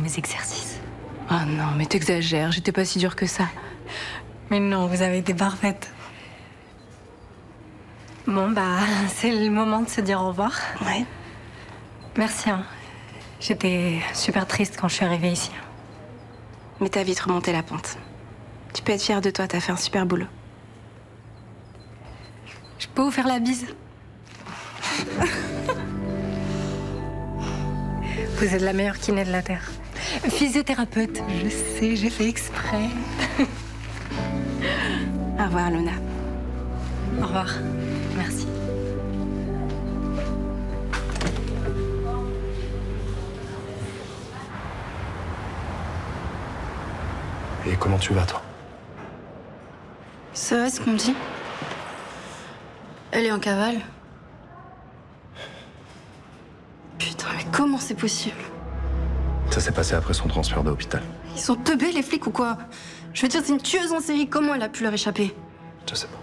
mes exercices. Ah non, mais t'exagères, j'étais pas si dure que ça. Mais non, vous avez été parfaite. Bon, bah, c'est le moment de se dire au revoir. Ouais. Merci, hein. J'étais super triste quand je suis arrivée ici. Mais t'as vite remonté la pente. Tu peux être fière de toi, t'as fait un super boulot. Je peux vous faire la bise? Vous êtes la meilleure kiné de la Terre. Physiothérapeute, je sais, j'ai fait exprès. Au revoir, Luna. Au revoir. Merci. Et comment tu vas, toi? C'est vrai ce qu'on me dit. Elle est en cavale. Putain, mais comment c'est possible? Ça s'est passé après son transfert de l'hôpital. Ils sont teubés, les flics, ou quoi? Je veux dire, c'est une tueuse en série. Comment elle a pu leur échapper? Je sais pas.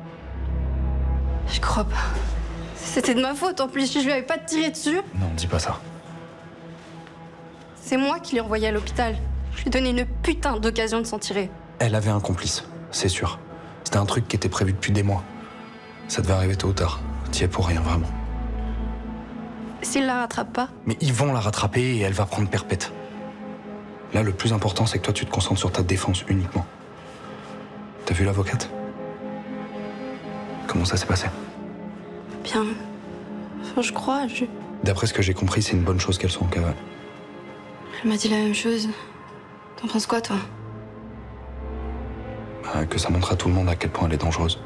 Je crois pas. C'était de ma faute, en plus. Je lui avais pas tiré dessus. Non, dis pas ça. C'est moi qui l'ai envoyée à l'hôpital. Je lui ai donné une putain d'occasion de s'en tirer. Elle avait un complice, c'est sûr. C'était un truc qui était prévu depuis des mois. Ça devait arriver tôt ou tard. T'y es pour rien, vraiment. S'il la rattrape pas? Mais ils vont la rattraper et elle va prendre perpète. Là, le plus important, c'est que toi, tu te concentres sur ta défense uniquement. T'as vu l'avocate? Comment ça s'est passé? Bien. Enfin, je crois. D'après ce que j'ai compris, c'est une bonne chose qu'elle soit en cavale. Elle m'a dit la même chose. T'en penses quoi, toi? Que ça montre à tout le monde à quel point elle est dangereuse.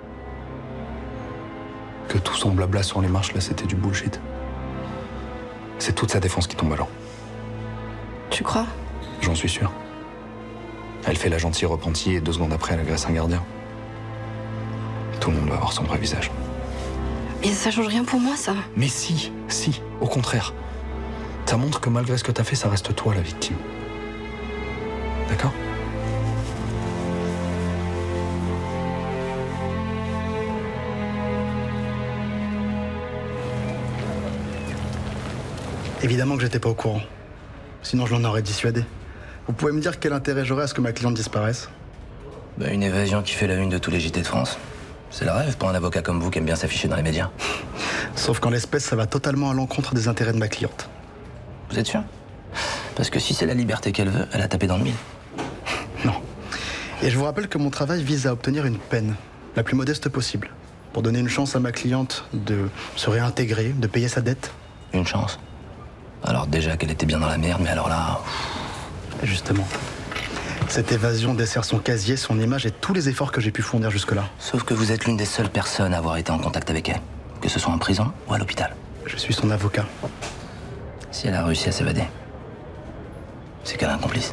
Que tout son blabla sur les marches, là, c'était du bullshit. C'est toute sa défense qui tombe à l'eau. Tu crois? J'en suis sûr. Elle fait la gentille repentie et 2 secondes après, elle agresse un gardien. Tout le monde va voir son vrai visage. Mais ça change rien pour moi, ça. Mais si, au contraire. Ça montre que malgré ce que t'as fait, ça reste toi la victime. D'accord? Évidemment que j'étais pas au courant. Sinon, je l'en aurais dissuadé. Vous pouvez me dire quel intérêt j'aurais à ce que ma cliente disparaisse? Une évasion qui fait la une de tous les JT de France. C'est le rêve pour un avocat comme vous qui aime bien s'afficher dans les médias. Sauf qu'en l'espèce, ça va totalement à l'encontre des intérêts de ma cliente. Vous êtes sûr? Parce que si c'est la liberté qu'elle veut, elle a tapé dans le mille. Non. Et je vous rappelle que mon travail vise à obtenir une peine, la plus modeste possible, pour donner une chance à ma cliente de se réintégrer, de payer sa dette. Une chance? Alors déjà qu'elle était bien dans la merde, mais alors là... Justement. Cette évasion dessert son casier, son image et tous les efforts que j'ai pu fournir jusque-là. Sauf que vous êtes l'une des seules personnes à avoir été en contact avec elle. Que ce soit en prison ou à l'hôpital. Je suis son avocat. Si elle a réussi à s'évader, c'est qu'elle a un complice.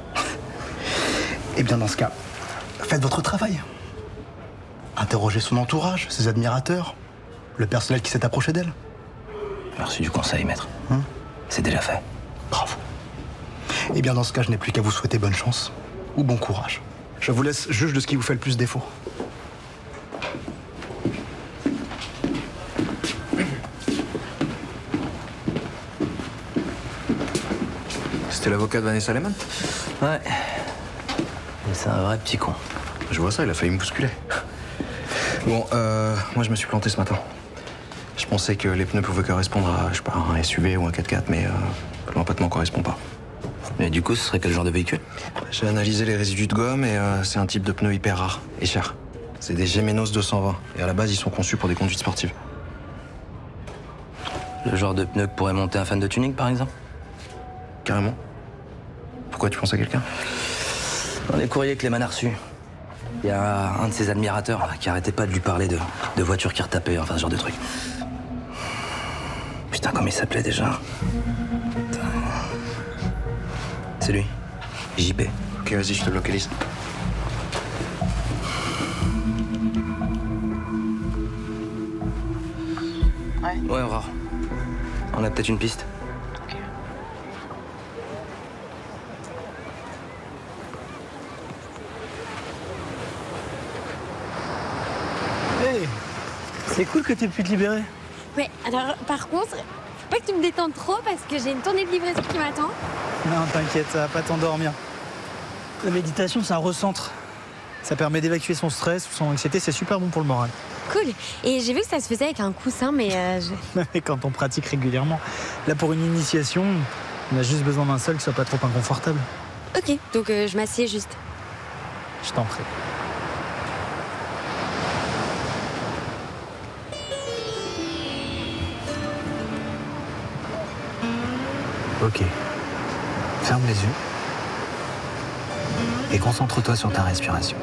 Eh bien, dans ce cas, faites votre travail. Interrogez son entourage, ses admirateurs, le personnel qui s'est approché d'elle. Merci du conseil, maître. C'est déjà fait. Bravo. Eh bien, dans ce cas, je n'ai plus qu'à vous souhaiter bonne chance ou bon courage. Je vous laisse juge de ce qui vous fait le plus défaut. C'était l'avocat de Vanessa Lehmann? Ouais. Mais c'est un vrai petit con. Je vois ça, il a failli me bousculer. Bon, moi je me suis planté ce matin. Je pensais que les pneus pouvaient correspondre à, je sais pas, un SUV ou un 4x4, mais l'empattement correspond pas. Mais du coup, ce serait quel genre de véhicule? J'ai analysé les résidus de gomme et c'est un type de pneu hyper rare et cher. C'est des Gemenos 220 et à la base ils sont conçus pour des conduites sportives. Le genre de pneu que pourrait monter un fan de tuning, par exemple? Carrément. Pourquoi tu penses à quelqu'un? Dans les courriers que Lehmann a reçus, il y a un de ses admirateurs là, qui arrêtait pas de lui parler de voitures qui retapaient, enfin ce genre de truc. Putain, comment il s'appelait déjà? C'est lui. JP. Ok, vas-y, je te localise. Ouais, Aurore. On a peut-être une piste. Hey, c'est cool que tu aies pu te libérer. Ouais, alors par contre, faut pas que tu me détendes trop parce que j'ai une tournée de livraison qui m'attend. Non, t'inquiète, ça va pas t'endormir. La méditation, c'est un recentre. Ça permet d'évacuer son stress ou son anxiété, c'est super bon pour le moral. Cool. Et j'ai vu que ça se faisait avec un coussin, mais Mais quand on pratique régulièrement. Là, pour une initiation, on a juste besoin d'un seul qui soit pas trop inconfortable. Ok, donc je m'assieds juste. Je t'en prie. Ok. Ferme les yeux. Et concentre-toi sur ta respiration.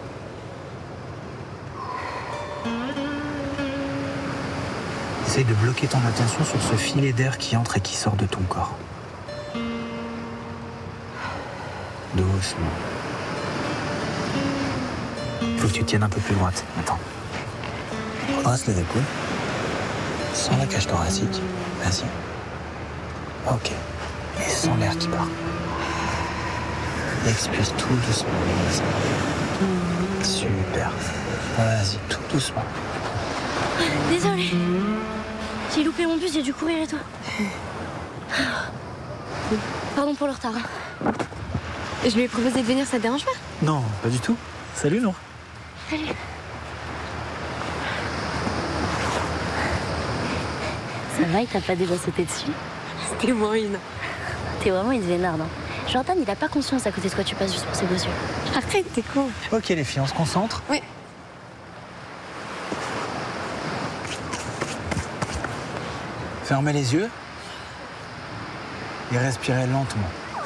Essaye de bloquer ton attention sur ce filet d'air qui entre et qui sort de ton corps. Doucement. Il faut que tu tiennes un peu plus droite. Attends. Redresse les épaules. Sans la cage thoracique. Vas-y. Ok. Et sans l'air qui part. Expire tout doucement. Vas-y. Super. Vas-y, tout doucement. Désolée. J'ai loupé mon bus, j'ai dû courir et tout. Pardon pour le retard. Je lui ai proposé de venir, ça te dérange pas? Non, pas du tout. Salut, Nour. Salut. Ça va, il t'a pas déjà sauté dessus? C'était moins une. T'es vraiment une vénarde, hein. Jordan, il a pas conscience à côté de quoi tu passes juste pour ses beaux yeux. Arrête, t'es con. Ok, les filles, on se concentre. Oui. Fermez les yeux. Et respirez lentement.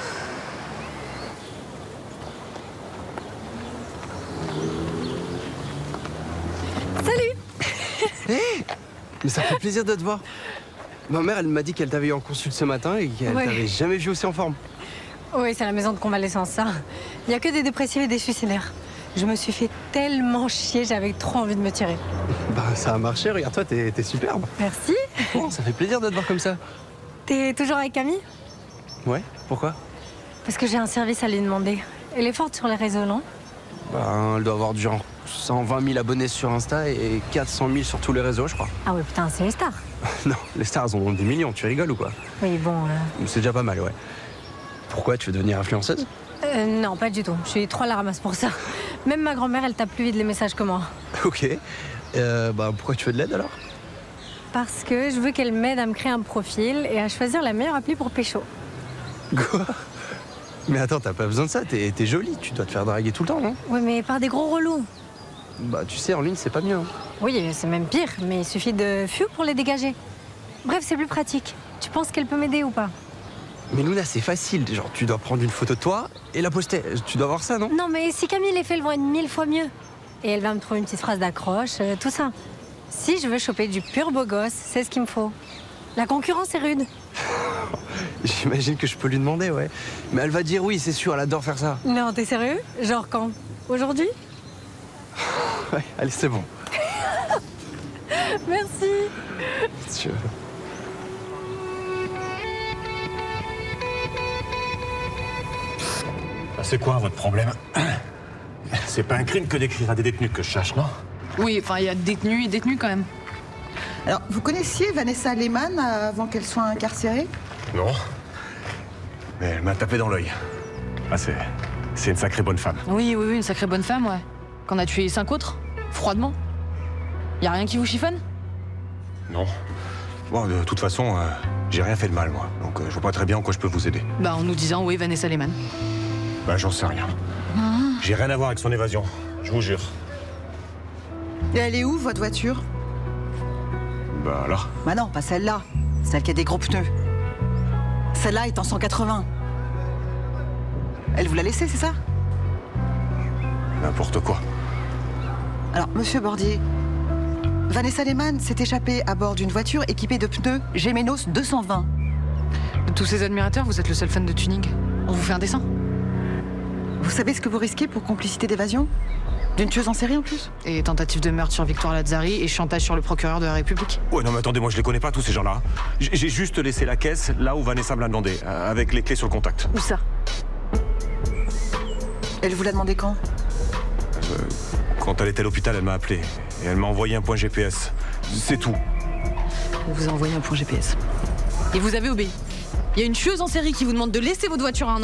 Salut. Mais ça fait plaisir de te voir. Ma mère, elle m'a dit qu'elle t'avait eu en consulte ce matin et qu'elle t'avait jamais vu aussi en forme. Oui, c'est la maison de convalescence, ça. Il n'y a que des dépressifs et des suicidaires. Je me suis fait tellement chier, j'avais trop envie de me tirer. Bah, ça a marché, regarde-toi, t'es superbe. Merci. Oh, ça fait plaisir de te voir comme ça. T'es toujours avec Camille? Ouais, pourquoi? Parce que j'ai un service à lui demander. Elle est forte sur les réseaux, non? Bah, elle doit avoir du genre 120 000 abonnés sur Insta et 400 000 sur tous les réseaux, je crois. Ah ouais, putain, c'est une star. Non, les stars, elles en ont des millions, tu rigoles ou quoi? Oui, bon... C'est déjà pas mal, ouais. Pourquoi, tu veux devenir influenceuse? Non, pas du tout. Je suis trop à la ramasse pour ça. Même ma grand-mère, elle tape plus vite les messages que moi. Ok. Bah, pourquoi tu veux de l'aide alors? Parce que je veux qu'elle m'aide à me créer un profil et à choisir la meilleure appli pour pécho. Quoi? Mais attends, t'as pas besoin de ça, t'es jolie, tu dois te faire draguer tout le temps, non? Oui, mais par des gros relous. Bah, tu sais, en ligne, c'est pas mieux. Hein. Oui, c'est même pire, mais il suffit de fiou pour les dégager. Bref, c'est plus pratique. Tu penses qu'elle peut m'aider ou pas? Mais Luna, c'est facile. Genre, tu dois prendre une photo de toi et la poster. Tu dois voir ça, non? Non, mais si Camille les fait, elles vont être 1000 fois mieux. Et elle va me trouver une petite phrase d'accroche, tout ça. Si je veux choper du pur beau gosse, c'est ce qu'il me faut. La concurrence est rude. J'imagine que je peux lui demander, ouais. Mais elle va dire oui, c'est sûr, elle adore faire ça. Non, t'es sérieux? Genre quand? Aujourd'hui? Ouais, allez, c'est bon. Merci. Si C'est quoi votre problème? C'est pas un crime que d'écrire à des détenus que je cherche, non? Oui, enfin, il y a détenus et détenus quand même. Alors, vous connaissiez Vanessa Lehmann avant qu'elle soit incarcérée? Non. Mais elle m'a tapé dans l'œil. Ah, c'est une sacrée bonne femme. Oui, une sacrée bonne femme, ouais. Qu'on a tué 5 autres, froidement. Y a rien qui vous chiffonne? Non. Bon, de toute façon, j'ai rien fait de mal, moi. Donc, je vois pas très bien en quoi je peux vous aider. Bah, en nous disant, oui, Vanessa Lehmann. Bah, j'en sais rien. J'ai rien à voir avec son évasion, je vous jure. Et elle est où, votre voiture? Bah, alors? Bah non, pas celle-là. Celle qui a des gros pneus. Celle-là est en 180. Elle vous l'a laissée, c'est ça? N'importe quoi. Alors, monsieur Bordier, Vanessa Lehmann s'est échappée à bord d'une voiture équipée de pneus Gemenos 220. De tous ces admirateurs, vous êtes le seul fan de tuning. On vous fait un dessin. Vous savez ce que vous risquez pour complicité d'évasion? D'une tueuse en série en plus? Et tentative de meurtre sur Victoire Lazzari et chantage sur le procureur de la République. Ouais, non, mais attendez, moi je les connais pas tous ces gens-là. J'ai juste laissé la caisse là où Vanessa me l'a demandé, avec les clés sur le contact. Où ça? Elle vous l'a demandé quand? Quand elle était à l'hôpital, elle m'a appelé. Et elle m'a envoyé un point GPS. C'est tout. Elle vous a envoyé un point GPS. Et vous avez obéi. Il y a une tueuse en série qui vous demande de laisser votre voiture à un